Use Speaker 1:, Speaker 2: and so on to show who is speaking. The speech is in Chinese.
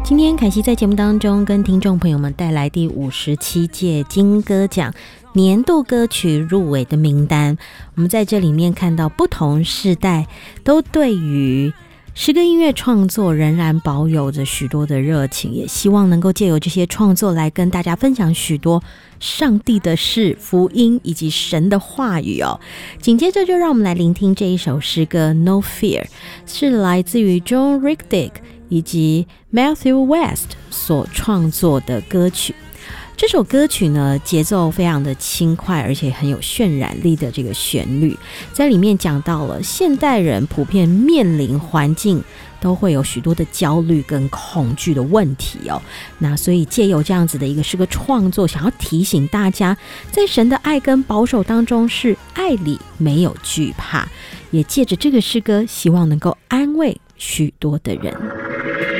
Speaker 1: 今天凯西在节目当中跟听众朋友们带来第57届金歌奖年度歌曲入围的名单。我们在这里面看到不同世代都对于诗歌音乐创作仍然保有着许多的热情，也希望能够借由这些创作来跟大家分享许多上帝的事、福音以及神的话语哦。紧接着就让我们来聆听这一首诗歌 No Fear， 是来自于 John Rigdick 以及 Matthew West 所创作的歌曲。这首歌曲呢，节奏非常的轻快，而且很有渲染力的这个旋律，在里面讲到了现代人普遍面临环境都会有许多的焦虑跟恐惧的问题哦。那所以借由这样子的一个诗歌创作，想要提醒大家，在神的爱跟保守当中，是爱里没有惧怕，也借着这个诗歌，希望能够安慰许多的人。